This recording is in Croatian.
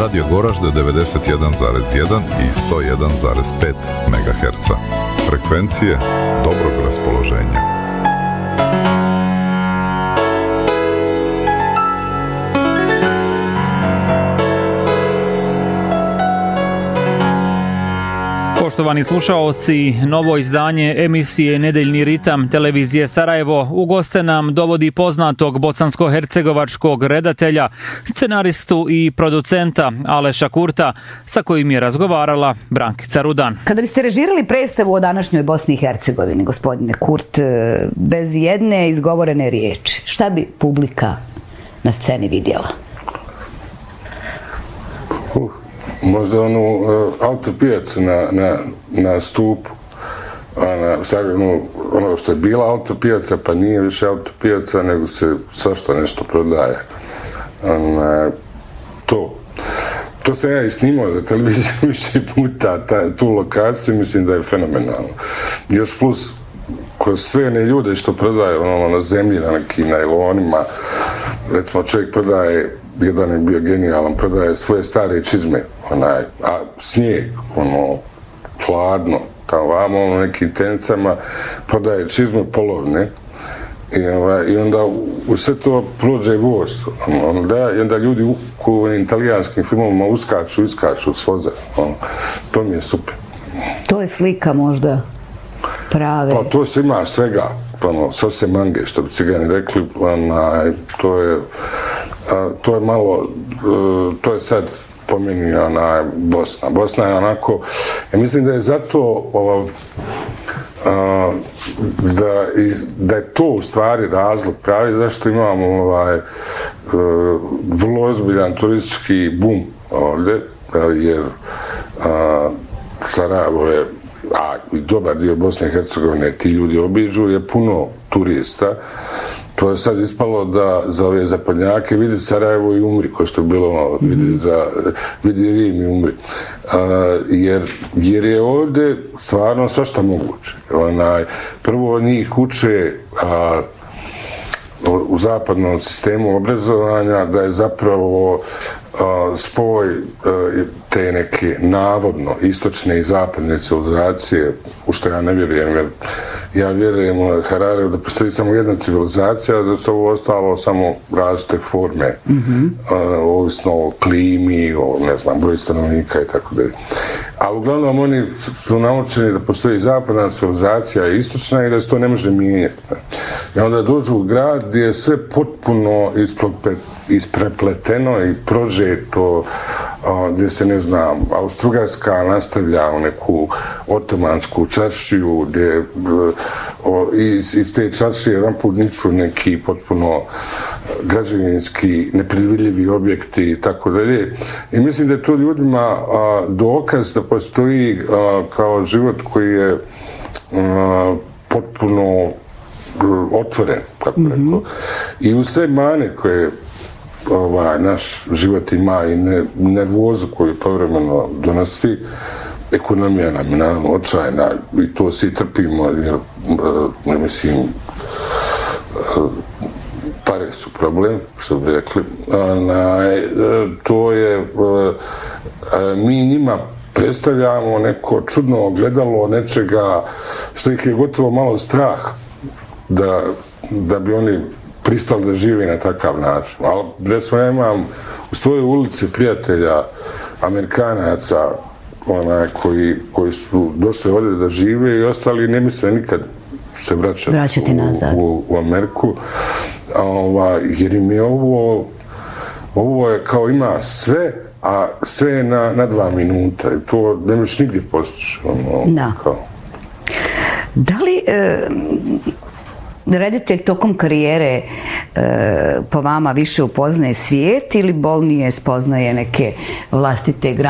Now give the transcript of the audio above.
Radio Goražde 91,1 i 101,5 MHz. Frekvencije dobrog raspoloženja. Poštovani slušaoci, novo izdanje emisije Nedeljni ritam televizije Sarajevo u goste nam dovodi poznatog bosansko-hercegovačkog redatelja, scenaristu i producenta Aleša Kurta, sa kojim je razgovarala Brankica Rudan. Kada biste režirali predstavu o današnjoj Bosni i Hercegovini, gospodine Kurt, bez jedne izgovorene riječi, šta bi publika na sceni vidjela? Možda onu autopijacu na stupu, ono što je bila autopijaca, pa nije više autopijaca, nego se svašta nešto prodaje. To sam ja i snimao za televiziju više puta, tu lokaciju, mislim da je fenomenalno. Još plus, kroz sve one ljude što prodaju na zemlji, na nekim najlonima, recimo čovjek prodaje, jedan je bio genijalan, prodaje svoje stare čizme, a snijeg, hladno, tamo vamo, nekim tencama, prodaje čizme polovne i onda u sve to prođe voz. I onda ljudi u italijanskim filmovima iskaču s voza. To mi je super. To je slika možda prave. Pa to se ima svega, sose mange, što bi Cigani rekli, to je malo, to je sad po meni Bosna. Bosna je onako, ja mislim da je zato da je to u stvari razlog pravi zašto imamo vrlo ozbiljan turistički boom ovdje, jer Sarajevo je, a i dobar dio Bosne i Hercegovine ti ljudi obiđu, je puno turista. To je sad ispalo da za ove zapadnjake vidi Sarajevo i umri, ko što je bilo vidi Rim i umri. Jer je ovdje stvarno svašta moguće. Prvo njih uče u zapadnom sistemu obrazovanja da je zapravo spoj te neke navodno istočne i zapadne civilizacije, u što ja ne vjerujem, jer ja vjerujem u Hararevu da postoji samo jedna civilizacija, da su ovo ostalo samo različite forme, ovisno o klimi, o broj stanovnika i tako dalje. Ali uglavnom oni su naučeni da postoji zapadna civilizacija i istočna i da se to ne može mijenjati. I onda dođu u grad gdje je sve potpuno isprepleteno i prožeto, gdje se, ne znam, Austro-Ugarska nastavlja u neku otomansku čaršiju, gdje iz te čaršije jedan put niču neki potpuno građevinski nepredvidljivi objekti i tako dalje. I mislim da je to ljudima dokaz da postoji kao život koji je potpuno otvoren, kako rekao. I u sve mane koje naš život ima i nervozu koju povremeno donosi, ekonomija nam je naravno očajna i to svi trpimo, jer mislim pare su problem, što bi rekli. To je, mi njima predstavljamo neko čudno ogledalo nečega što ih je gotovo malo strah da bi oni pristali da žive na takav način. Ali, recimo, ja imam u svojoj ulici prijatelja Amerikanaca koji su došli ovdje da žive i ostali ne misle nikad se vraćati nazad u Ameriku, jer im je ovo je kao ima sve, a sve je na 2 minuta i to ne možeš nigdje postići. Da li reditelj tokom karijere po vama više upoznaje svijet ili bolnije spoznaje neke vlastite grane